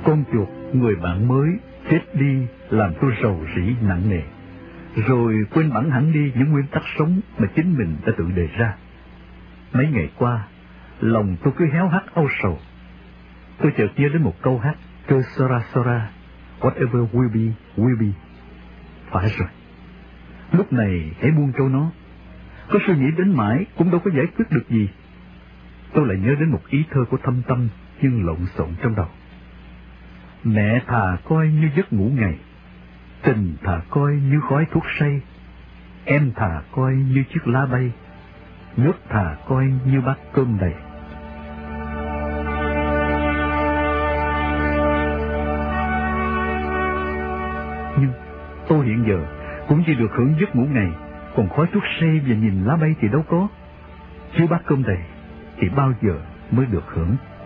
Con chuột người bạn mới chết đi làm tôi rầu rĩ nặng nề, rồi quên bẵng hẳn đi những nguyên tắc sống mà chính mình đã tự đề ra. Mấy ngày qua, lòng tôi cứ héo hắt âu sầu. Tôi chợt nhớ đến một câu hát: Que sera sera, whatever will be. Phải rồi, lúc này hãy buông trôi nó. Có suy nghĩ đến mãi cũng đâu có giải quyết được gì. Tôi lại nhớ đến một ý thơ của Thâm Tâm nhưng lộn xộn trong đầu. Mẹ thà coi như giấc ngủ ngày, tình thà coi như khói thuốc say, em thà coi như chiếc lá bay, nước thà coi như bát cơm đầy. Nhưng tôi hiện giờ cũng chỉ được hưởng giấc ngủ ngày, còn khói thuốc say và nhìn lá bay thì đâu có. Chứ bát cơm đầy thì bao giờ mới được hưởng.